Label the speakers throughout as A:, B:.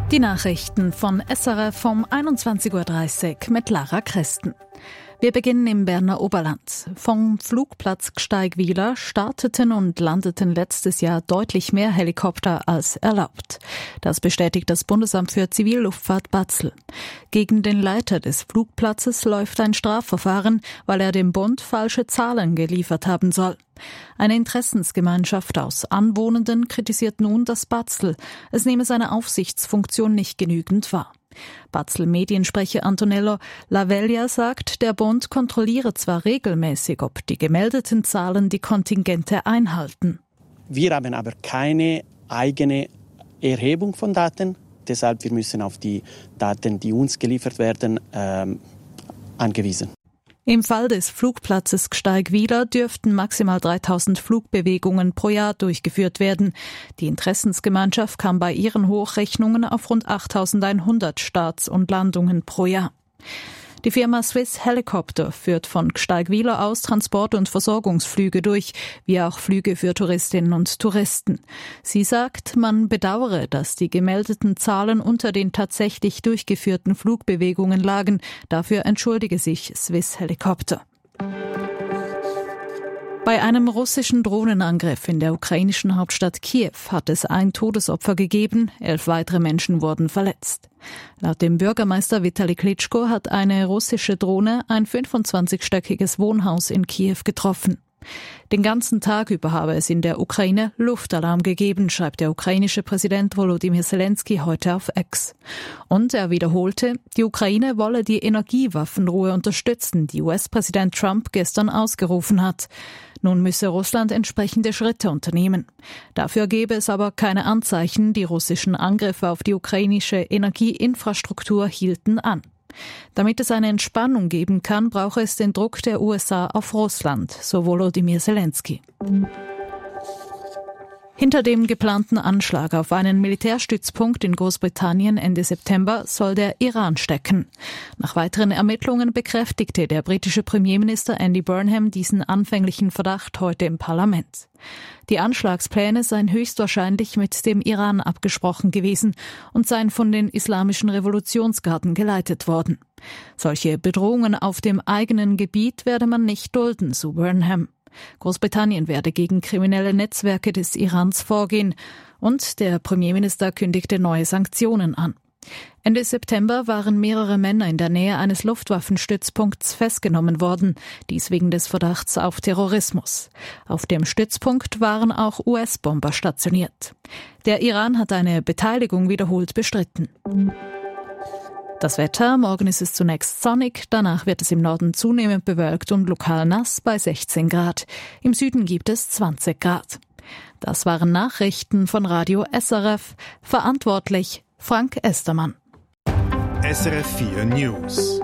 A: Die Nachrichten von SRF vom 21.30 Uhr mit Lara Christen. Wir beginnen im Berner Oberland. Vom Flugplatz Gsteigwiller starteten und landeten letztes Jahr deutlich mehr Helikopter als erlaubt. Das bestätigt das Bundesamt für Zivilluftfahrt Batzl. Gegen den Leiter des Flugplatzes läuft ein Strafverfahren, weil er dem Bund falsche Zahlen geliefert haben soll. Eine Interessensgemeinschaft aus Anwohnenden kritisiert nun das Batzl. Es nehme seine Aufsichtsfunktion nicht genügend wahr. Batzl-Mediensprecher Antonello Laveglia sagt, der Bund kontrolliere zwar regelmäßig, ob die gemeldeten Zahlen die Kontingente einhalten.
B: Wir haben aber keine eigene Erhebung von Daten. Deshalb wir müssen auf die Daten, die uns geliefert werden, angewiesen.
A: Im Fall des Flugplatzes Gsteigwiller dürften maximal 3000 Flugbewegungen pro Jahr durchgeführt werden. Die Interessensgemeinschaft kam bei ihren Hochrechnungen auf rund 8100 Starts und Landungen pro Jahr. Die Firma Swiss Helicopter führt von Gsteigwiller aus Transport- und Versorgungsflüge durch, wie auch Flüge für Touristinnen und Touristen. Sie sagt, man bedauere, dass die gemeldeten Zahlen unter den tatsächlich durchgeführten Flugbewegungen lagen. Dafür entschuldige sich Swiss Helicopter. Bei einem russischen Drohnenangriff in der ukrainischen Hauptstadt Kiew hat es ein Todesopfer gegeben, 11 weitere Menschen wurden verletzt. Laut dem Bürgermeister Vitali Klitschko hat eine russische Drohne ein 25-stöckiges Wohnhaus in Kiew getroffen. Den ganzen Tag über habe es in der Ukraine Luftalarm gegeben, schreibt der ukrainische Präsident Volodymyr Zelensky heute auf X. Und er wiederholte, die Ukraine wolle die Energiewaffenruhe unterstützen, die US-Präsident Trump gestern ausgerufen hat. Nun müsse Russland entsprechende Schritte unternehmen. Dafür gebe es aber keine Anzeichen, die russischen Angriffe auf die ukrainische Energieinfrastruktur hielten an. Damit es eine Entspannung geben kann, brauche es den Druck der USA auf Russland, so Volodymyr Zelensky. Hinter dem geplanten Anschlag auf einen Militärstützpunkt in Großbritannien Ende September soll der Iran stecken. Nach weiteren Ermittlungen bekräftigte der britische Premierminister Andy Burnham diesen anfänglichen Verdacht heute im Parlament. Die Anschlagspläne seien höchstwahrscheinlich mit dem Iran abgesprochen gewesen und seien von den islamischen Revolutionsgarden geleitet worden. Solche Bedrohungen auf dem eigenen Gebiet werde man nicht dulden, so Burnham. Großbritannien werde gegen kriminelle Netzwerke des Irans vorgehen und der Premierminister kündigte neue Sanktionen an. Ende September waren mehrere Männer in der Nähe eines Luftwaffenstützpunkts festgenommen worden, dies wegen des Verdachts auf Terrorismus. Auf dem Stützpunkt waren auch US-Bomber stationiert. Der Iran hat eine Beteiligung wiederholt bestritten. Das Wetter, morgen ist es zunächst sonnig, danach wird es im Norden zunehmend bewölkt und lokal nass bei 16 Grad. Im Süden gibt es 20 Grad. Das waren Nachrichten von Radio SRF, verantwortlich Frank Estermann.
C: SRF 4 News.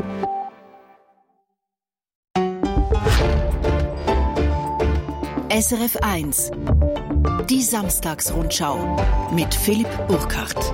D: SRF 1. Die Samstagsrundschau mit Philipp Burkhardt.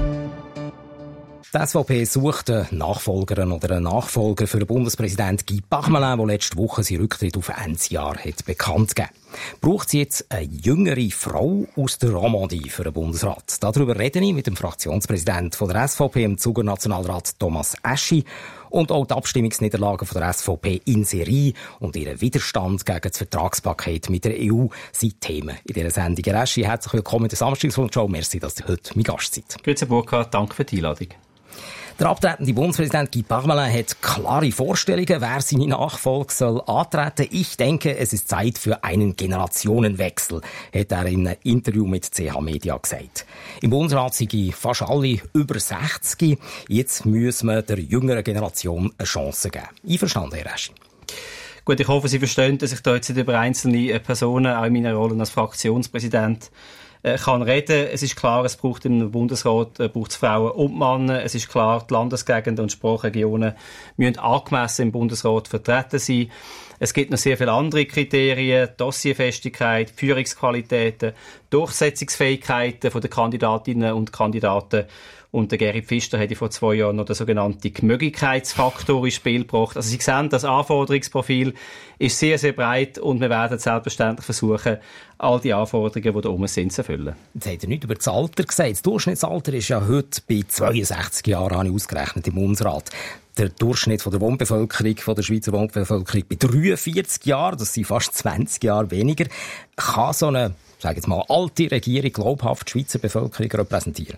E: Die SVP sucht eine Nachfolgerin oder einen Nachfolger für den Bundespräsident Guy Parmelin, der letzte Woche seinen Rücktritt auf Endsjahr hat bekannt gegeben. Braucht sie jetzt eine jüngere Frau aus der Romandie für den Bundesrat? Darüber rede ich mit dem Fraktionspräsidenten der SVP im Zuger Nationalrat Thomas Eschi. Und auch die Abstimmungsniederlagen von der SVP in Serie und ihren Widerstand gegen das Vertragspaket mit der EU sind Themen in dieser Sendung. Herr Eschi, herzlich willkommen in der Samstagsrundschau. Merci, dass ihr heute mein Gast seid.
F: Grüezi Burkhard, danke für die Einladung.
E: Der abtretende Bundespräsident Guy Parmelin hat klare Vorstellungen, wer seine Nachfolge soll antreten. Ich denke, es ist Zeit für einen Generationenwechsel, hat er in einem Interview mit CH Media gesagt. Im Bundesrat sind fast alle über 60. Jetzt müssen wir der jüngeren Generation eine Chance geben. Einverstanden, Herr Eschi?
F: Gut, ich hoffe, Sie verstehen, dass ich da jetzt über einzelne Personen, auch in meiner Rolle als Fraktionspräsident, kann reden. Es ist klar, es braucht im Bundesrat braucht's Frauen und Männer. Es ist klar, die Landesgegenden und Sprachregionen müssen angemessen im Bundesrat vertreten sein. Es gibt noch sehr viele andere Kriterien, Dossierfestigkeit, Führungsqualitäten, Durchsetzungsfähigkeiten von den Kandidatinnen und Kandidaten. Und der Gerhard Pfister hat vor 2 Jahren noch den sogenannten Gemöglichkeitsfaktor ins Spiel gebracht. Also Sie sehen, das Anforderungsprofil ist sehr, sehr breit und wir werden selbstverständlich versuchen, all die Anforderungen, die da oben sind, zu erfüllen.
E: Jetzt hat er nicht über das Alter gesagt. Das Durchschnittsalter ist ja heute bei 62 Jahren, habe ich ausgerechnet, im Bundesrat. Der Durchschnitt von der Wohnbevölkerung, von der Schweizer Wohnbevölkerung bei 43 Jahren, das sind fast 20 Jahre weniger. Kann so eine, sage jetzt mal, alte Regierung glaubhaft die Schweizer Bevölkerung repräsentieren?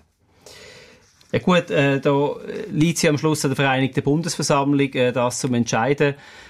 F: Ja gut, da liegt sie am Schluss an der Vereinigten Bundesversammlung, das zum Entscheiden.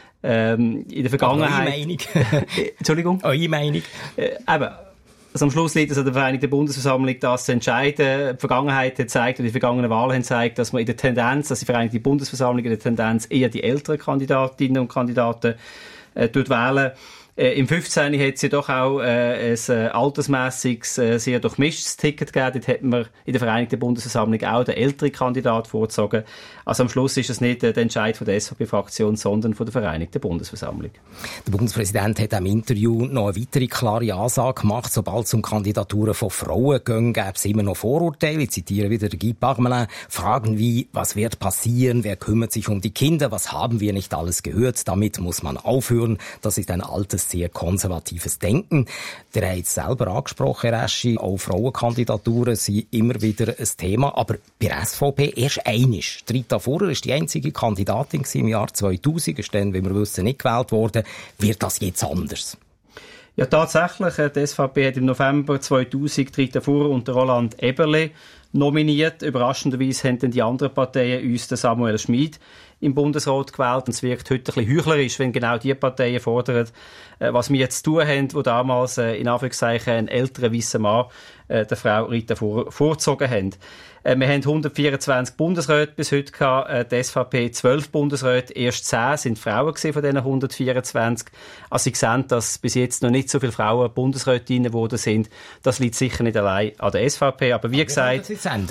F: In der Vergangenheit...
E: Eure Meinung?
F: Entschuldigung?
E: Eure Meinung?
F: Also am Schluss liegt es an der Vereinigten Bundesversammlung, das zu entscheiden. Die Vergangenheit hat gezeigt, und die vergangenen Wahlen haben gezeigt, dass man in der Tendenz, dass die Vereinigte Bundesversammlung in der Tendenz eher die älteren Kandidatinnen und Kandidaten wählen. Im 15. hat es ja doch auch ein altersmässiges, sehr durchmischtes Ticket gegeben. Dort hat man in der Vereinigten Bundesversammlung auch den älteren Kandidat vorgezogen. Also am Schluss ist es nicht der Entscheid von der SVP-Fraktion, sondern von der Vereinigten Bundesversammlung.
E: Der Bundespräsident hat im Interview noch eine weitere klare Ansage gemacht. Sobald es um Kandidaturen von Frauen ging, gäbe es immer noch Vorurteile. Ich zitiere wieder Guy Parmelin. Fragen wie, was wird passieren? Wer kümmert sich um die Kinder? Was haben wir nicht alles gehört? Damit muss man aufhören. Das ist ein altes, sehr konservatives Denken. Der hat es selber angesprochen, Herr Eschi. Auch Frauenkandidaturen sind immer wieder ein Thema. Aber bei der SVP erst einmal. Rita Fuhrer war die einzige Kandidatin im Jahr 2000. Ist dann, wie wir wissen, nicht gewählt worden. Wird das jetzt anders?
F: Ja, tatsächlich. Die SVP hat im November 2000 Rita Fuhrer und Roland Eberle nominiert. Überraschenderweise haben dann die anderen Parteien uns den Samuel Schmid im Bundesrat gewählt. Und es wirkt heute ein bisschen heuchlerisch, wenn genau die Parteien fordern, was wir jetzt zu tun haben, wo damals in Anführungszeichen einen älteren weißen Mann der Frau Rita Fuhrer vorgezogen haben. Wir haben 124 Bundesräte bis heute gehabt, die SVP 12 Bundesräte, erst 10 sind Frauen gewesen von diesen 124. Also Sie sehen, dass bis jetzt noch nicht so viele Frauen Bundesrätinnen geworden sind. Das liegt sicher nicht allein an der SVP, aber wie gesagt,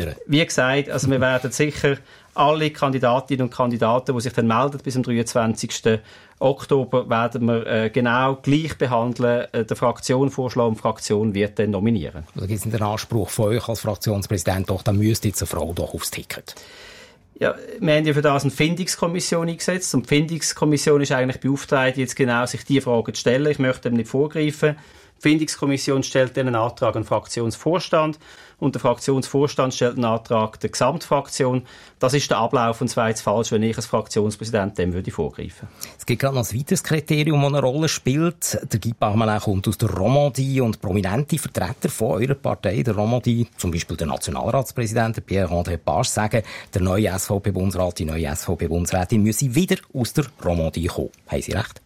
F: also wir werden sicher alle Kandidatinnen und Kandidaten, die sich dann melden bis zum 23. Oktober, werden wir genau gleich behandeln. Der Fraktion vorschlagen und die Fraktion wird dann nominieren.
E: Also gibt es den Anspruch von euch als Fraktionspräsident, doch, dann müsste jetzt eine Frau doch aufs Ticket?
F: Ja, wir haben ja für das eine Findungskommission eingesetzt. Und die Findungskommission ist eigentlich beauftragt, jetzt genau sich diese Fragen zu stellen. Ich möchte dem nicht vorgreifen. Die Findungskommission stellt dann einen Antrag an den Fraktionsvorstand und der Fraktionsvorstand stellt einen Antrag der Gesamtfraktion. Das ist der Ablauf und es wäre jetzt falsch, wenn ich als Fraktionspräsident dem würde vorgreifen.
E: Es gibt gerade noch ein weiteres Kriterium, das eine Rolle spielt. Der Guy Parmelin kommt aus der Romandie und prominente Vertreter von eurer Partei, der Romandie, zum Beispiel der Nationalratspräsident Pierre-André Page, sagen, der neue SVP-Bundesrat, die neue SVP-Bundesrätin müsse wieder aus der Romandie kommen. Haben Sie recht?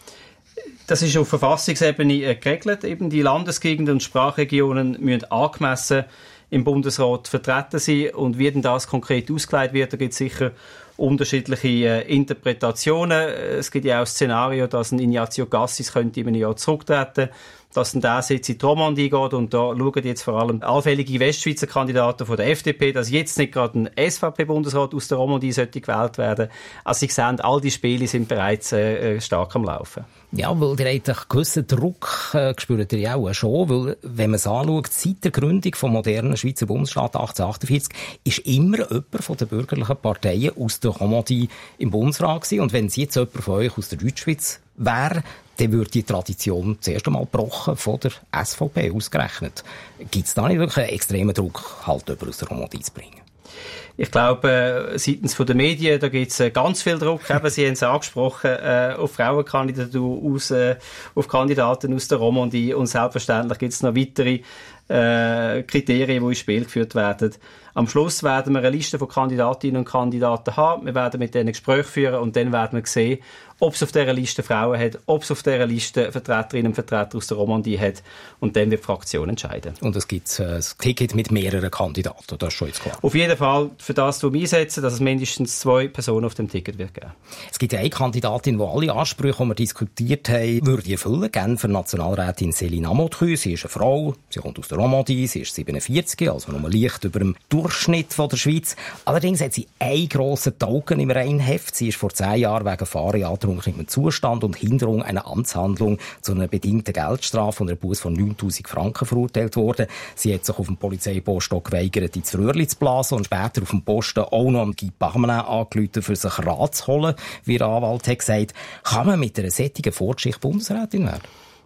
F: Das ist auf Verfassungsebene geregelt. Eben die Landesgegenden und Sprachregionen müssen angemessen im Bundesrat vertreten sein. Und wie denn das konkret ausgelegt wird, da gibt es sicher unterschiedliche Interpretationen. Es gibt ja auch das Szenario, dass ein Ignazio Cassis könnte in einem Jahr zurücktreten, dass dann der Sitz in die Romandie geht. Und da schauen jetzt vor allem allfällige Westschweizer Kandidaten von der FDP, dass jetzt nicht gerade ein SVP-Bundesrat aus der Romandie sollte gewählt werden. Also Sie sehen, all die Spiele sind bereits stark am Laufen.
E: Ja, weil ihr habt einen gewissen Druck, spürt ihr ja auch schon, weil, wenn man es anschaut, seit der Gründung vom modernen Schweizer Bundesstaat 1848 ist immer jemand von den bürgerlichen Parteien aus der Romandie im Bundesrat gewesen. Und wenn es jetzt jemand von euch aus der Deutschschweiz wäre, dann würde die Tradition zuerst einmal gebrochen von der SVP ausgerechnet. Gibt es da nicht wirklich einen extremen Druck, halt jemanden aus der Romandie zu bringen?
F: Ich glaube, seitens der Medien, da gibt es ganz viel Druck. Eben, Sie haben es angesprochen, auf Frauenkandidatur, auf Kandidaten aus der Romandie. Und selbstverständlich gibt es noch weitere Kriterien, die ins Spiel geführt werden. Am Schluss werden wir eine Liste von Kandidatinnen und Kandidaten haben. Wir werden mit denen Gespräche führen und dann werden wir sehen, ob es auf dieser Liste Frauen hat, ob es auf dieser Liste Vertreterinnen und Vertreter aus der Romandie hat. Und dann wird die Fraktion entscheiden.
E: Und es gibt ein Ticket mit mehreren Kandidaten, das ist schon jetzt klar.
F: Auf jeden Fall für das, was wir einsetzen, dass es mindestens 2 Personen auf dem Ticket wird geben.
E: Es gibt ja eine Kandidatin, die alle Ansprüche, die wir diskutiert haben, würde erfüllen. Genfer Nationalrätin Céline Amotru. Sie ist eine Frau, sie kommt aus der Romandie, sie ist 47, also nur leicht über dem Durchschnitt von der Schweiz. Allerdings hat sie einen grossen Token im Reinheft. Sie ist vor 10 Jahren wegen Fahren in angetrunkenen Zustand und Hinderung einer Amtshandlung zu einer bedingten Geldstrafe und einer Busse von 9'000 Franken verurteilt worden. Sie hat sich auf dem Polizeiposten geweigert, ins Röhrli zu blasen und später auf dem Posten auch noch am Guy Parmelin angerufen, für sich Rat zu holen, wie der Anwalt hat gesagt. Kann man mit einer solchen Fortschicht Bundesrätin werden?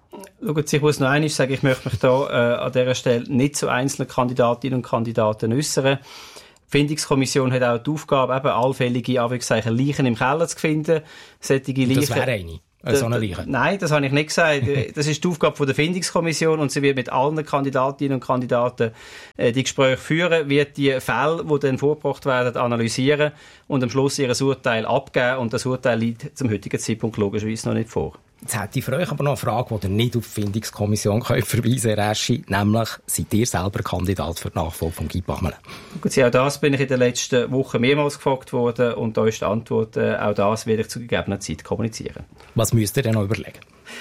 F: Schauen Sie, ich muss noch einmal sagen, ich möchte mich da an dieser Stelle nicht zu einzelnen Kandidatinnen und Kandidaten äußern. Die Findungskommission hat auch die Aufgabe, eben allfällige Leichen im Keller zu finden.
E: Das wäre eine. So eine Leiche?
F: Nein, das habe ich nicht gesagt. Das ist die Aufgabe der Findungskommission und sie wird mit allen Kandidatinnen und Kandidaten die Gespräche führen, wird die Fälle, die dann vorgebracht werden, analysieren und am Schluss ihr Urteil abgeben. Und das Urteil liegt zum heutigen Zeitpunkt logischerweise noch nicht vor.
E: Jetzt hätte ich für euch aber noch eine Frage, die ihr nicht auf die Findungskommission verweisen könnt, Reschi, nämlich, seid ihr selber Kandidat für die Nachfolge von Guy Parmelin?
F: Gut, auch das bin ich in den letzten Wochen mehrmals gefragt worden und da ist die Antwort, auch das werde ich zu gegebener Zeit kommunizieren.
E: Was müsst ihr denn noch überlegen?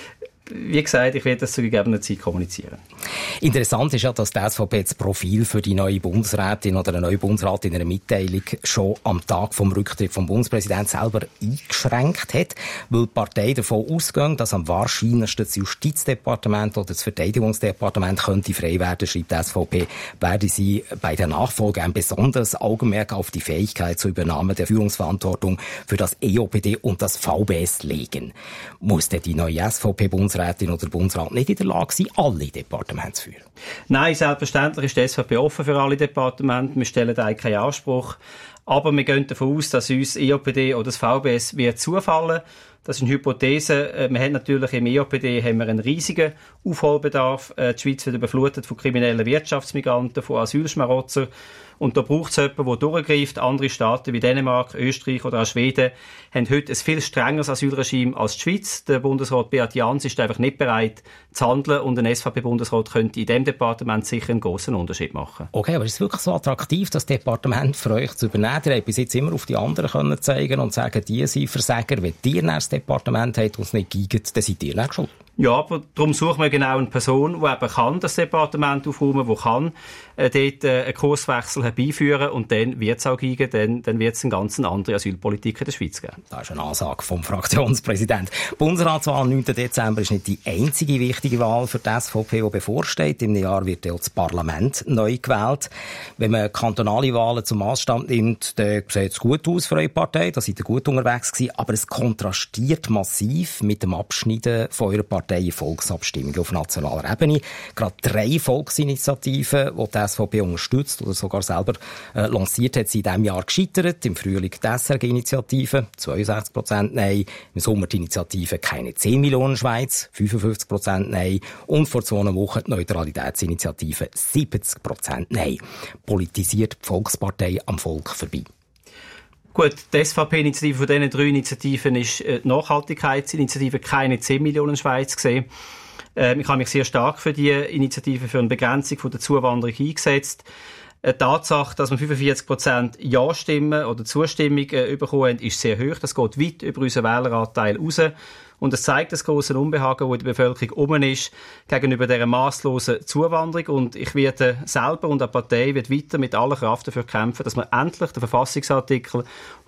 F: Wie gesagt, ich werde das zu gegebener Zeit kommunizieren.
E: Interessant ist ja, dass die SVP das Profil für die neue Bundesrätin oder eine neue Bundesrat in einer Mitteilung schon am Tag vom Rücktritt vom Bundespräsidenten selber eingeschränkt hat, weil die Partei davon ausgeht, dass am wahrscheinlichsten das Justizdepartement oder das Verteidigungsdepartement könnte frei werden, schreibt die SVP, werde sie bei der Nachfolge ein besonderes Augenmerk auf die Fähigkeit zur Übernahme der Führungsverantwortung für das EOPD und das VBS legen. Muss denn die neue SVP-Bundesrätin oder Bundesrat nicht in der Lage sein, alle Departemente zu führen?
F: Nein, selbstverständlich ist die SVP offen für alle Departemente. Wir stellen da keinen Anspruch. Aber wir gehen davon aus, dass uns EOPD oder das VBS wird zufallen. Das ist eine Hypothese. Wir haben natürlich im EOPD einen riesigen Aufholbedarf. Die Schweiz wird überflutet von kriminellen Wirtschaftsmigranten, von Asylschmarotzern. Und da braucht es jemanden, der durchgreift. Andere Staaten wie Dänemark, Österreich oder auch Schweden haben heute ein viel strengeres Asylregime als die Schweiz. Der Bundesrat Beat Jans ist einfach nicht bereit zu handeln und ein SVP-Bundesrat könnte in diesem Departement sicher einen grossen Unterschied machen.
E: Okay, aber ist es wirklich so attraktiv, das Departement für euch zu übernehmen? Ihr habt bis jetzt immer auf die anderen können zeigen und sagen, die sind Versager. Wenn ihr das Departement habt und es nicht geeignet, dann seid ihr nicht schuld.
F: Ja, aber darum suchen wir genau eine Person, die eben kann das Departement aufräumen, die kann dort einen Kurswechsel herbeiführen und dann wird es auch geben, dann wird es eine ganz andere Asylpolitik in der Schweiz geben.
E: Das ist eine Ansage vom Fraktionspräsidenten. Die Bundesratswahl am 9. Dezember ist nicht die einzige wichtige Wahl für die SVP, die bevorsteht. Im Jahr wird auch das Parlament neu gewählt. Wenn man kantonale Wahlen zum Maßstab nimmt, dann sieht es gut aus für eure Partei, da seid ihr gut unterwegs gewesen, aber es kontrastiert massiv mit dem Abschneiden von eurer Partei Volksabstimmungen auf nationaler Ebene. Gerade 3 Volksinitiativen, die die SVP unterstützt oder sogar selber lanciert hat, sind in diesem Jahr gescheitert. Im Frühling die SRG-Initiative, 62% Nein. Im Sommer die Initiative «Keine 10 Millionen Schweiz», 55% Nein. Und vor 2 Wochen die Neutralitätsinitiative, 70% Nein. Politisiert die Volkspartei am Volk vorbei?
F: Gut, die SVP-Initiative von diesen 3 Initiativen ist die Nachhaltigkeitsinitiative «Keine 10 Millionen Schweiz» gesehen. Ich habe mich sehr stark für die Initiative für eine Begrenzung von der Zuwanderung eingesetzt. Die Tatsache, dass wir 45% Ja-Stimmen oder Zustimmung bekommen haben, ist sehr hoch. Das geht weit über unseren Wähleranteil raus. Und es zeigt das grosse Unbehagen, das in der Bevölkerung oben ist, gegenüber dieser masslosen Zuwanderung. Und ich werde selber und die Partei wird weiter mit aller Kraft dafür kämpfen, dass wir endlich den Verfassungsartikel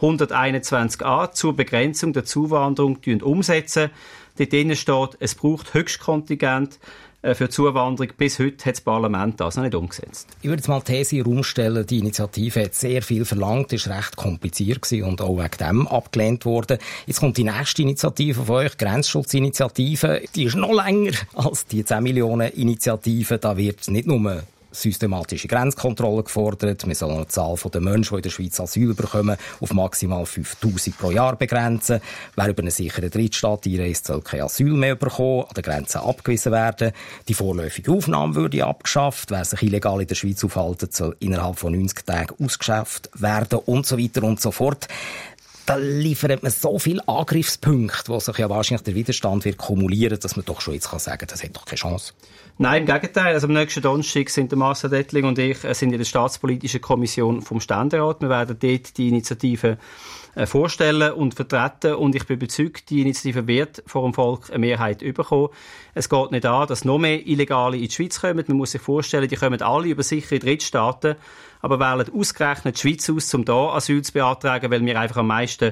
F: 121a zur Begrenzung der Zuwanderung umsetzen. Dort drinnen steht, es braucht Höchstkontingent für Zuwanderung. Bis heute hat das Parlament das noch nicht umgesetzt.
E: Ich würde jetzt mal die These in den Raum stellen, die Initiative hat sehr viel verlangt, ist recht kompliziert gewesen und auch wegen dem abgelehnt worden. Jetzt kommt die nächste Initiative von euch, Grenzschutzinitiative. Die ist noch länger als die 10 Millionen Initiative. Da wird nicht nur systematische Grenzkontrollen gefordert. Wir sollen die Zahl der Menschen, die in der Schweiz Asyl bekommen, auf maximal 5'000 pro Jahr begrenzen. Wer über einen sicheren Drittstaat einreist, soll kein Asyl mehr bekommen, an der Grenze abgewiesen werden. Die vorläufige Aufnahme würde abgeschafft. Wer sich illegal in der Schweiz aufhält, soll innerhalb von 90 Tagen ausgeschafft werden und so weiter und so fort. Da liefert man so viele Angriffspunkte, wo sich ja wahrscheinlich der Widerstand wird kumulieren, dass man doch schon jetzt sagen kann, das hat doch keine Chance.
F: Nein, im Gegenteil. Also am nächsten Donnerstag sind der Marcel Dettling und ich sind in der Staatspolitischen Kommission vom Ständerat. Wir werden dort die Initiative vorstellen und vertreten. Und ich bin überzeugt, die Initiative wird vor dem Volk eine Mehrheit bekommen. Es geht nicht an, dass noch mehr Illegale in die Schweiz kommen. Man muss sich vorstellen, die kommen alle über sichere Drittstaaten, aber wählen ausgerechnet die Schweiz aus, um hier Asyl zu beantragen, weil wir einfach am meisten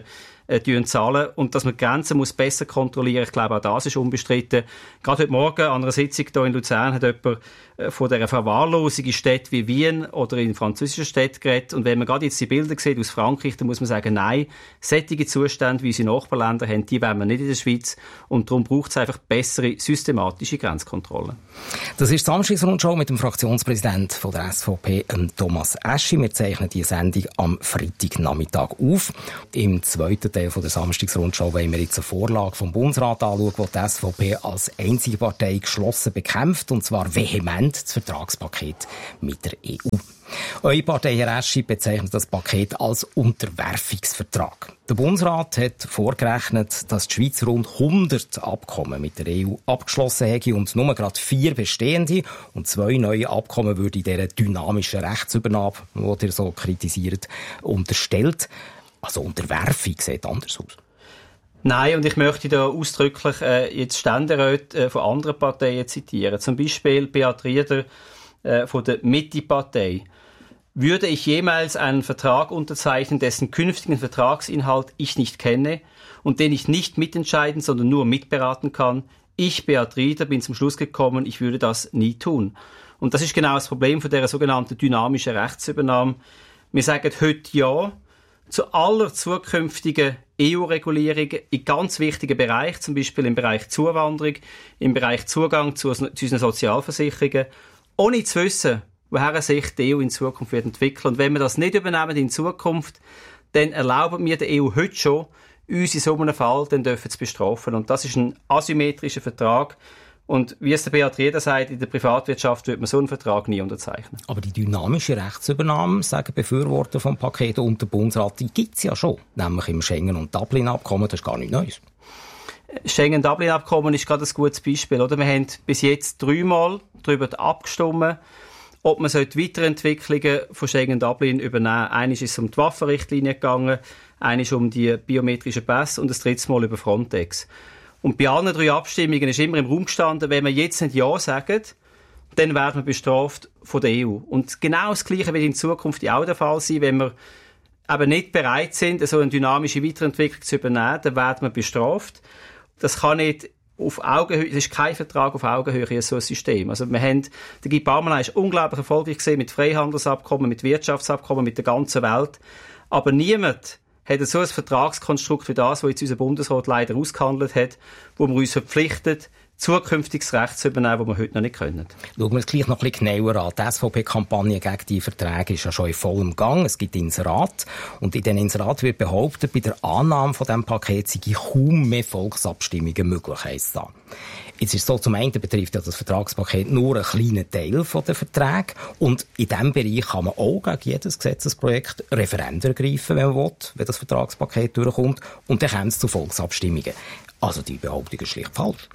F: zahlen. Und dass man die Grenzen muss besser kontrollieren, ich glaube, auch das ist unbestritten. Gerade heute Morgen an einer Sitzung hier in Luzern hat jemand von dieser Verwahrlosung in Städten wie Wien oder in französischen Städten geredet. Und wenn man gerade jetzt die Bilder sieht aus Frankreich, dann muss man sagen, nein, solche Zustände, wie unsere Nachbarländer haben, die wollen wir nicht in der Schweiz. Und darum braucht es einfach bessere, systematische Grenzkontrollen.
E: Das ist die Samstagsrundschau mit dem Fraktionspräsidenten von der SVP, Thomas Eschi. Wir zeichnen die Sendung am Freitagnachmittag auf. Im zweiten Teil von der Samstagsrundschau wollen wir jetzt eine Vorlage vom Bundesrat anschauen, die die SVP als einzige Partei geschlossen bekämpft, und zwar vehement das Vertragspaket mit der EU. Eure Partei, Herr Eschi, bezeichnet das Paket als Unterwerfungsvertrag. Der Bundesrat hat vorgerechnet, dass die Schweiz rund 100 Abkommen mit der EU abgeschlossen hätte und nur gerade 4 bestehende und 2 neue Abkommen würde dieser dynamischen Rechtsübernahme, die ihr so kritisiert, unterstellt. Also Unterwerfung sieht anders aus.
F: Nein, und ich möchte da ausdrücklich jetzt Ständeräte von anderen Parteien zitieren. Zum Beispiel Beat Rieder von der Mitte-Partei. Würde ich jemals einen Vertrag unterzeichnen, dessen künftigen Vertragsinhalt ich nicht kenne und den ich nicht mitentscheiden, sondern nur mitberaten kann? Ich, Beat Rieder, bin zum Schluss gekommen, ich würde das nie tun. Und das ist genau das Problem von der sogenannten dynamischen Rechtsübernahme. Wir sagen heute Ja zu aller zukünftigen EU-Regulierungen in ganz wichtigen Bereichen, zum Beispiel im Bereich Zuwanderung, im Bereich Zugang zu unseren Sozialversicherungen, ohne zu wissen, woher sich die EU in Zukunft wird entwickeln. Und wenn wir das nicht übernehmen in Zukunft, dann erlauben wir der EU heute schon, uns in so einem Fall dann dürfen zu bestrafen. Und das ist ein asymmetrischer Vertrag. Und wie es der Beat Rieder sagt, in der Privatwirtschaft wird man so einen Vertrag nie unterzeichnen.
E: Aber die dynamische Rechtsübernahme, sagen Befürworter vom Paket und der Bundesrat, die gibt es ja schon. Nämlich im Schengen- und Dublin-Abkommen, das ist gar nichts Neues.
F: Schengen-Dublin-Abkommen ist gerade ein gutes Beispiel, oder? Wir haben bis jetzt 3-mal darüber abgestimmt, ob man Weiterentwicklungen von Schengen-Dublin übernehmen soll. Einmal ist es um die Waffenrichtlinie gegangen, einmal um die biometrischen Pässe und das dritte Mal über Frontex. Und bei allen 3 Abstimmungen ist immer im Raum gestanden, wenn wir jetzt nicht Ja sagen, dann werden wir bestraft von der EU. Und genau das Gleiche wird in Zukunft auch der Fall sein, wenn wir eben nicht bereit sind, so eine dynamische Weiterentwicklung zu übernehmen, dann werden wir bestraft. Das kann nicht auf Augenhöhe, es ist kein Vertrag auf Augenhöhe, so ein System. Also wir haben, der Guy Parmelin ist unglaublich erfolgreich gewesen mit Freihandelsabkommen, mit Wirtschaftsabkommen, mit der ganzen Welt. Aber niemand hat so ein Vertragskonstrukt wie das, das jetzt unser Bundesrat leider ausgehandelt hat, wo wir uns verpflichtet, zukünftiges Recht zu übernehmen, das wir heute noch nicht können.
E: Schauen wir es gleich noch ein bisschen genauer an. Die SVP-Kampagne gegen die Verträge ist ja schon in vollem Gang. Es gibt Inserat. Und in diesen Inserat wird behauptet, bei der Annahme von diesem Paket sei kaum mehr Volksabstimmungen möglich, heisst da. Jetzt ist es so, zum einen betrifft ja das Vertragspaket nur einen kleinen Teil der Verträge. Und in diesem Bereich kann man auch gegen jedes Gesetzesprojekt Referenden ergreifen, wenn man will, wenn das Vertragspaket durchkommt. Und dann kommt es zu Volksabstimmungen. Also die Behauptung ist schlicht falsch.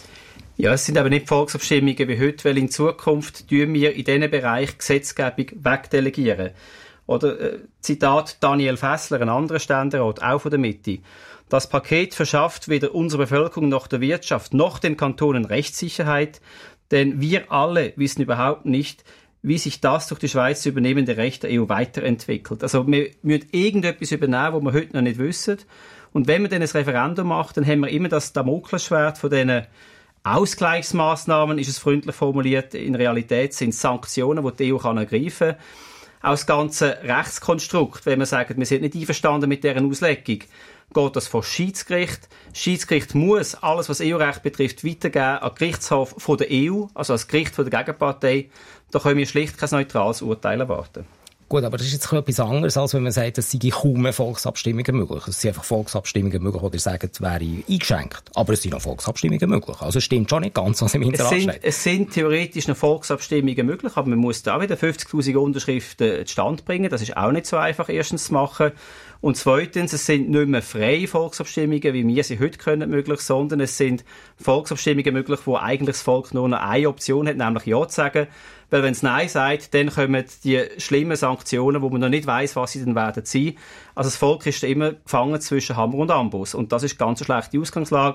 F: Ja, es sind aber nicht Volksabstimmungen wie heute, weil in Zukunft tun wir in diesem Bereich Gesetzgebung wegdelegieren. Oder Zitat Daniel Fässler, ein anderer Ständerat, auch von der Mitte. Das Paket verschafft weder unserer Bevölkerung noch der Wirtschaft noch den Kantonen Rechtssicherheit, denn wir alle wissen überhaupt nicht, wie sich das durch die Schweiz zu übernehmende Recht der EU weiterentwickelt. Also wir müssen irgendetwas übernehmen, was wir heute noch nicht wissen. Und wenn man dann ein Referendum macht, dann haben wir immer das Damoklesschwert von diesen Ausgleichsmaßnahmen, ist es freundlich formuliert. In Realität sind es Sanktionen, die die EU ergreifen kann. Auch das ganze Rechtskonstrukt, wenn man sagt, wir sind nicht einverstanden mit deren Auslegung, geht das vor Schiedsgericht. Das Schiedsgericht muss alles, was EU-Recht betrifft, weitergeben an den Gerichtshof von der EU, also als Gericht von der Gegenpartei. Da können wir schlicht kein neutrales Urteil erwarten.
E: Gut, aber das ist jetzt etwas anderes, als wenn man sagt, es seien kaum mehr Volksabstimmungen möglich. Es sind einfach Volksabstimmungen möglich, oder sagen, es wäre eingeschränkt. Aber es sind noch Volksabstimmungen möglich. Also es stimmt schon nicht ganz, was im Inserat steht.
F: Es sind theoretisch noch Volksabstimmungen möglich, aber man muss da wieder 50'000 Unterschriften zustande bringen. Das ist auch nicht so einfach, erstens zu machen. Und zweitens, es sind nicht mehr freie Volksabstimmungen, wie wir sie heute können, möglich, sondern es sind Volksabstimmungen möglich, wo eigentlich das Volk nur noch eine Option hat, nämlich Ja zu sagen. Weil wenn es Nein sagt, dann kommen die schlimmen Sanktionen, wo man noch nicht weiss, was sie dann werden sein. Also das Volk ist immer gefangen zwischen Hammer und Amboss. Und das ist ganz eine schlechte Ausgangslage.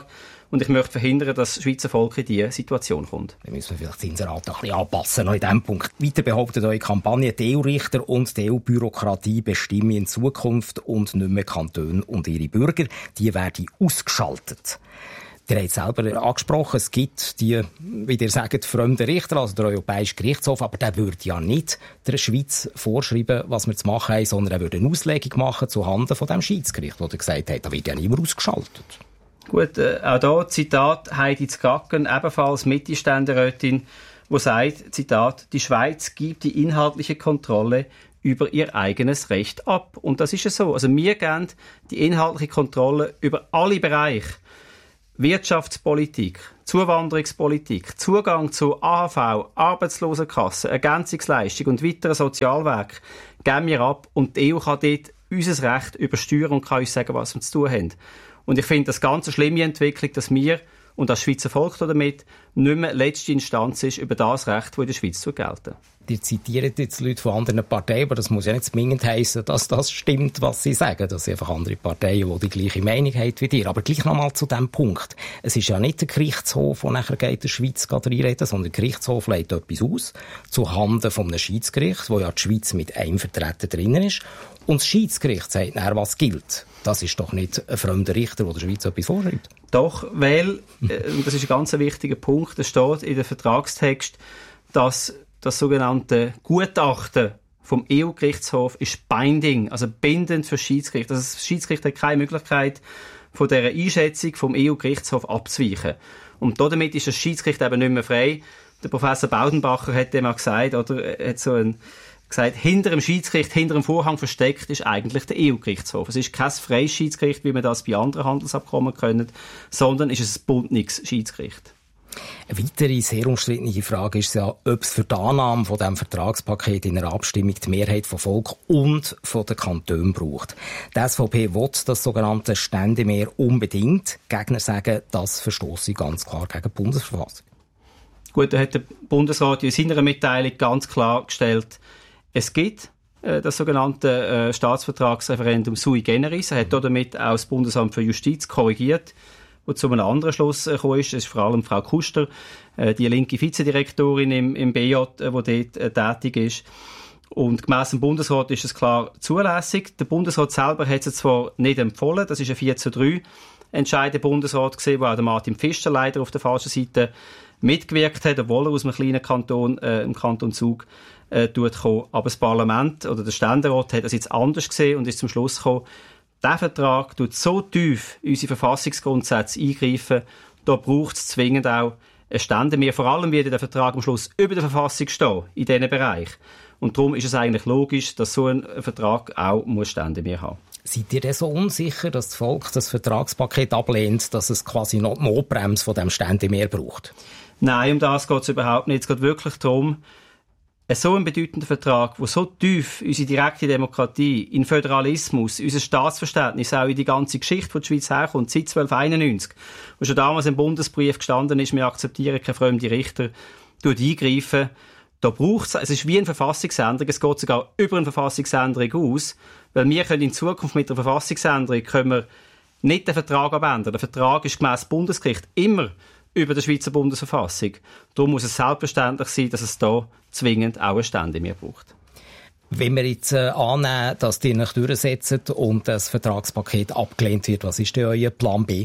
F: Und ich möchte verhindern, dass das Schweizer Volk in diese Situation kommt.
E: Dann müssen wir vielleicht das Inserat noch ein bisschen anpassen, noch in diesem Punkt. Weiter behauptet eure Kampagne, die EU-Richter und die EU-Bürokratie bestimmen in Zukunft und nicht mehr Kantone und ihre Bürger. Die werden ausgeschaltet. Ihr habt es selber angesprochen, es gibt die, wie ihr sagt, fremden Richter, also der Europäische Gerichtshof, aber der würde ja nicht der Schweiz vorschreiben, was wir zu machen haben, sondern er würde eine Auslegung machen zuhanden von dem Schiedsgericht, wo er gesagt hat, da wird ja niemand ausgeschaltet.
F: Gut, auch hier Zitat Heidi Zgacken, ebenfalls Mittelständerätin, die sagt, Zitat, die Schweiz gibt die inhaltliche Kontrolle über ihr eigenes Recht ab. Und das ist ja so. Also wir geben die inhaltliche Kontrolle über alle Bereiche. Wirtschaftspolitik, Zuwanderungspolitik, Zugang zu AHV, Arbeitslosenkasse, Ergänzungsleistung und weiteren Sozialwerk geben wir ab und die EU kann dort unser Recht übersteuern und kann uns sagen, was wir zu tun haben. Und ich finde das ganz eine schlimme Entwicklung, dass wir und das Schweizer Volk damit nicht mehr letzte Instanz ist über das Recht, das in der Schweiz gelten.
E: Die zitieren jetzt Leute von anderen Parteien, aber das muss ja nicht zwingend heissen, dass das stimmt, was sie sagen. Das sind einfach andere Parteien, die die gleiche Meinung haben wie dir. Aber gleich nochmal zu diesem Punkt. Es ist ja nicht der Gerichtshof, der nachher geht der Schweiz reinreden, sondern der Gerichtshof legt etwas aus, zuhanden von einem Schiedsgericht, wo ja die Schweiz mit einem Vertreter drinnen ist. Und das Schiedsgericht sagt nachher, was gilt. Das ist doch nicht ein fremder Richter, der der Schweiz etwas vorschreibt.
F: Doch, weil, das ist ein ganz wichtiger Punkt, es steht in dem Vertragstext, dass das sogenannte Gutachten vom EU-Gerichtshof ist binding, also bindend für das Schiedsgericht. Also das Schiedsgericht hat keine Möglichkeit, von dieser Einschätzung vom EU-Gerichtshof abzuweichen. Und damit ist das Schiedsgericht eben nicht mehr frei. Der Professor Baudenbacher hat dem auch gesagt, oder hat gesagt, hinter dem Schiedsgericht, hinter dem Vorhang versteckt ist eigentlich der EU-Gerichtshof. Es ist kein freies Schiedsgericht, wie wir das bei anderen Handelsabkommen können, sondern ist es ein bundes Schiedsgericht.
E: Eine weitere sehr umstrittene Frage ist ja, ob es für die Annahme von diesem Vertragspaket in einer Abstimmung die Mehrheit vom Volk und von den Kantonen braucht. Die SVP will das sogenannte Ständemehr unbedingt. Gegner sagen, das verstosse ganz klar gegen die Bundesverfassung.
F: Gut, da hat der Bundesrat in seiner Mitteilung ganz klar gestellt, es gibt das sogenannte Staatsvertragsreferendum sui generis. Er hat damit auch das Bundesamt für Justiz korrigiert, wo zu einem anderen Schluss gekommen ist. Das ist vor allem Frau Kuster, die linke Vizedirektorin im BJ, die dort tätig ist. Und gemäss dem Bundesrat ist es klar zulässig. Der Bundesrat selber hat es zwar nicht empfohlen, das ist ein 4:3 Entscheid der Bundesrat gesehen, wo auch der Martin Pfister leider auf der falschen Seite mitgewirkt hat, obwohl er aus einem kleinen Kanton, im Kanton Zug, kommen. Aber das Parlament oder der Ständerat hat das jetzt anders gesehen und ist zum Schluss gekommen, der Vertrag tut so tief in unsere Verfassungsgrundsätze eingreifen, da braucht es zwingend auch ein Ständemehr. Vor allem wird der Vertrag am Schluss über der Verfassung stehen, in diesem Bereich. Und darum ist es eigentlich logisch, dass so ein Vertrag auch Ständemehr haben muss.
E: Seid ihr denn so unsicher, dass das Volk das Vertragspaket ablehnt, dass es quasi noch die Notbremse von dem Ständemehr braucht?
F: Nein, um das geht es überhaupt nicht. Es geht wirklich darum, so ein bedeutender Vertrag, der so tief unsere direkte Demokratie, in Föderalismus, unser Staatsverständnis, auch in die ganze Geschichte, die die Schweiz herkommt, seit 1291, wo schon damals im Bundesbrief gestanden ist, wir akzeptieren keine fremden Richter, eingreifen. Da braucht es ist wie eine Verfassungsänderung, es geht sogar über eine Verfassungsänderung aus, weil wir können in Zukunft mit der Verfassungsänderung können wir nicht den Vertrag abändern. Der Vertrag ist gemäss Bundesgericht immer über der Schweizer Bundesverfassung. Darum muss es selbstverständlich sein, dass es da zwingend auch ein Ständemehr braucht.
E: Wenn wir jetzt annehmen, dass die nicht durchsetzen und das Vertragspaket abgelehnt wird, was ist denn euer Plan B?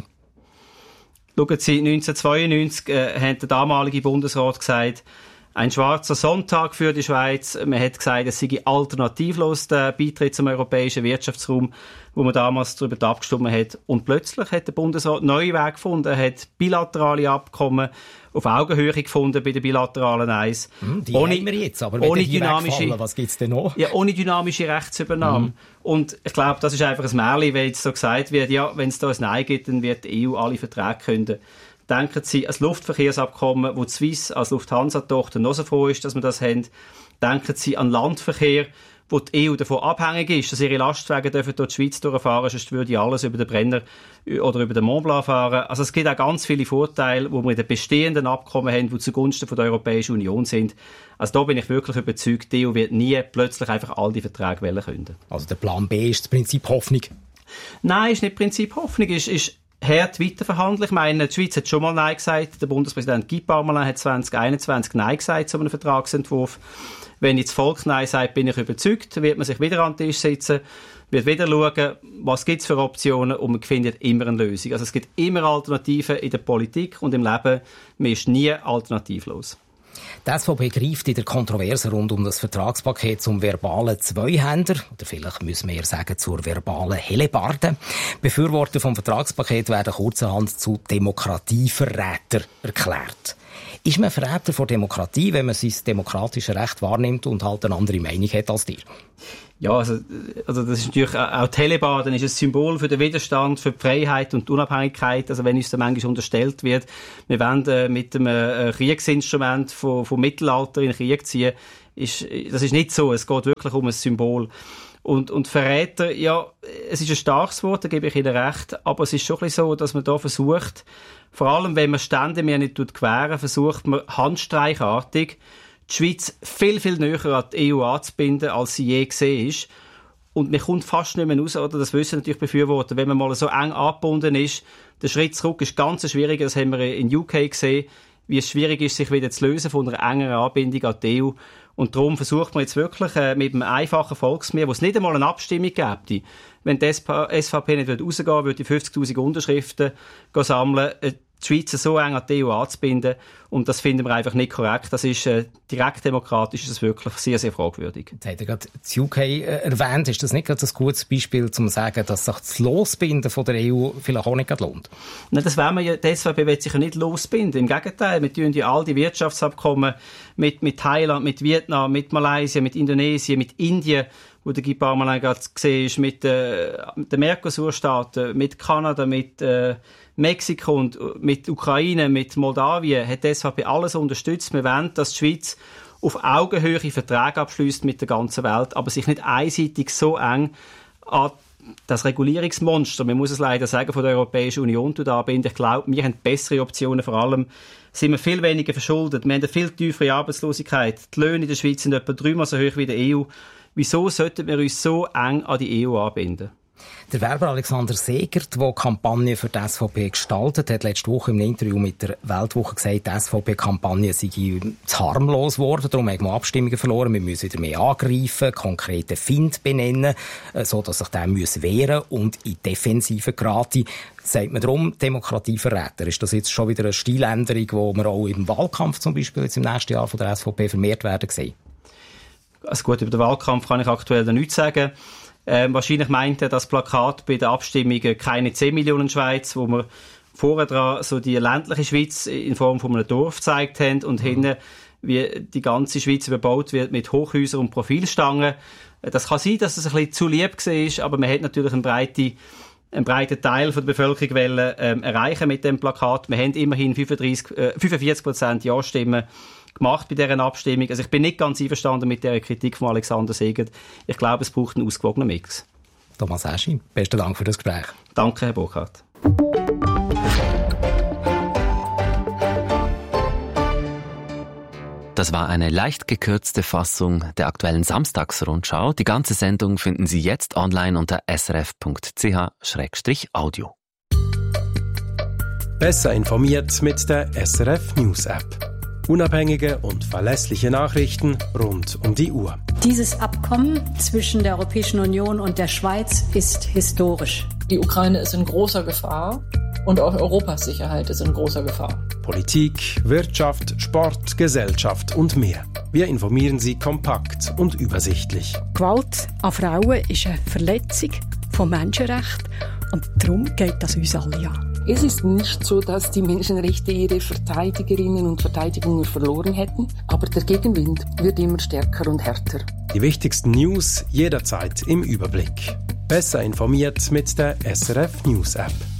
F: Schauen Sie, 1992 hat der damalige Bundesrat gesagt, ein schwarzer Sonntag für die Schweiz. Man hat gesagt, es sei alternativlos der Beitritt zum europäischen Wirtschaftsraum, wo man damals darüber abgestimmt hat. Und plötzlich hat der Bundesrat neue Wege gefunden. Er hat bilaterale Abkommen auf Augenhöhe gefunden bei den bilateralen Eins.
E: Die haben wir jetzt, aber ohne dynamische, was gibt's denn noch?
F: Ja, ohne dynamische Rechtsübernahme. Und ich glaube, das ist einfach ein Märchen, weil jetzt so gesagt wird, ja, wenn es da ein Nein gibt, dann wird die EU alle Verträge künden. Denken Sie an das Luftverkehrsabkommen, wo die Swiss als Lufthansa-Tochter noch so froh ist, dass wir das haben. Denken Sie an Landverkehr, wo die EU davon abhängig ist, dass ihre Lastwagen dürfen durch die Schweiz durchfahren, sonst würde alles über den Brenner oder über den Mont Blanc fahren. Also es gibt auch ganz viele Vorteile, die wir in den bestehenden Abkommen haben, die zugunsten von der Europäischen Union sind. Also da bin ich wirklich überzeugt, die EU wird nie plötzlich einfach all die Verträge künden.
E: Also der Plan B ist das Prinzip Hoffnung?
F: Nein, ist nicht Prinzip Hoffnung, ist hart weiterverhandeln. Ich meine, die Schweiz hat schon mal Nein gesagt. Der Bundespräsident Guy Parmelin hat 2021 Nein gesagt zu einem Vertragsentwurf. Wenn jetzt das Volk Nein sagt, bin ich überzeugt, wird man sich wieder an den Tisch setzen, wird wieder schauen, was gibt es für Optionen, und man findet immer eine Lösung. Also es gibt immer Alternativen in der Politik und im Leben. Man ist nie alternativlos.
E: Die SVP greift in der Kontroverse rund um das Vertragspaket zum verbalen Zweihänder, oder vielleicht müssen wir eher sagen zur verbalen Hellebarde. Befürworter vom Vertragspaket werden kurzerhand zu Demokratieverräter erklärt. Ist man Verräter von Demokratie, wenn man sein demokratisches Recht wahrnimmt und halt eine andere Meinung hat als dir?
F: Ja, also das ist natürlich auch die Hellebarde ist ein Symbol für den Widerstand, für die Freiheit und die Unabhängigkeit. Also wenn uns da manchmal unterstellt wird, wir wollen mit einem Kriegsinstrument vom Mittelalter in den Krieg ziehen, das ist nicht so. Es geht wirklich um ein Symbol. Und Verräter, ja, es ist ein starkes Wort, da gebe ich Ihnen recht, aber es ist schon ein bisschen so, dass man da versucht, vor allem wenn man Stände mehr nicht gewähren, versucht man handstreichartig die Schweiz viel, viel näher an die EU anzubinden, als sie je gesehen ist. Und man kommt fast nicht mehr raus, oder? Das wissen natürlich Befürworter. Wenn man mal so eng angebunden ist, der Schritt zurück ist ganz schwierig. Das haben wir in UK gesehen, wie es schwierig ist, sich wieder zu lösen von einer engeren Anbindung an die EU. Und darum versucht man jetzt wirklich mit einem einfachen Volksmehr, wo es nicht einmal eine Abstimmung gäbe. Wenn die SVP nicht rausgehen würde, würde die 50'000 Unterschriften sammeln, die Schweiz so eng an die EU anzubinden. Und das finden wir einfach nicht korrekt. Das ist direkt demokratisch, ist das wirklich sehr, sehr fragwürdig.
E: Jetzt hat er gerade das UK erwähnt. Ist das nicht gerade ein gutes Beispiel, um zu sagen, dass sich das Losbinden von der EU vielleicht auch nicht lohnt?
F: Nein, das wollen wir ja. Die SVP will sich ja nicht losbinden. Im Gegenteil, wir tun ja all die Wirtschaftsabkommen mit Thailand, mit Vietnam, mit Malaysia, mit Indonesien, mit Indien, wo der Guy Parmelin gerade gesehen ist, mit den Mercosur-Staaten, mit Kanada, mit Mexiko und mit Ukraine, mit Moldawien, hat die SVP alles unterstützt. Wir wollen, dass die Schweiz auf Augenhöhe Verträge abschließt mit der ganzen Welt, aber sich nicht einseitig so eng an das Regulierungsmonster, man muss es leider sagen, von der Europäischen Union anbinden. Ich glaube, wir haben bessere Optionen. Vor allem sind wir viel weniger verschuldet. Wir haben eine viel tiefere Arbeitslosigkeit. Die Löhne in der Schweiz sind etwa 3-mal so hoch wie in der EU. Wieso sollten wir uns so eng an die EU anbinden?
E: Der Werber Alexander Segert, der Kampagne für die SVP gestaltet hat, letzte Woche im Interview mit der Weltwoche gesagt, die SVP-Kampagne sei zu harmlos geworden, darum haben wir Abstimmungen verloren, wir müssen wieder mehr angreifen, konkrete Find benennen, so dass sich der wehren und in Defensive geraten. Sagt man darum Demokratieverräter? Ist das jetzt schon wieder eine Stiländerung, die wir auch im Wahlkampf zum Beispiel jetzt im nächsten Jahr von der SVP vermehrt werden sehen?
F: Also gut, über den Wahlkampf kann ich aktuell nichts sagen. Wahrscheinlich meint er das Plakat bei den Abstimmungen keine 10 Millionen Schweiz, wo wir vorher dran so die ländliche Schweiz in Form von einem Dorf gezeigt haben und hinten, wie die ganze Schweiz überbaut wird mit Hochhäusern und Profilstangen. Das kann sein, dass es ein bisschen zu lieb war, aber man hat natürlich einen breiten Teil von der Bevölkerung erreichen mit dem Plakat. Wir haben immerhin 45% Ja-Stimmen gemacht bei dieser Abstimmung. Also ich bin nicht ganz einverstanden mit der Kritik von Alexander Segert. Ich glaube, es braucht einen ausgewogenen Mix.
E: Thomas Eschi, besten Dank für das Gespräch.
F: Danke, Herr Burkhardt.
G: Das war eine leicht gekürzte Fassung der aktuellen Samstagsrundschau. Die ganze Sendung finden Sie jetzt online unter srf.ch/audio.
H: Besser informiert mit der SRF News App. Unabhängige und verlässliche Nachrichten rund um die Uhr.
I: Dieses Abkommen zwischen der Europäischen Union und der Schweiz ist historisch.
J: Die Ukraine ist in großer Gefahr und auch Europas Sicherheit ist in großer Gefahr.
H: Politik, Wirtschaft, Sport, Gesellschaft und mehr. Wir informieren Sie kompakt und übersichtlich.
I: Gewalt an Frauen ist eine Verletzung von Menschenrechten und darum geht das uns alle an.
J: Es ist nicht so, dass die Menschenrechte ihre Verteidigerinnen und Verteidigungen verloren hätten, aber der Gegenwind wird immer stärker und härter.
H: Die wichtigsten News jederzeit im Überblick. Besser informiert mit der SRF News App.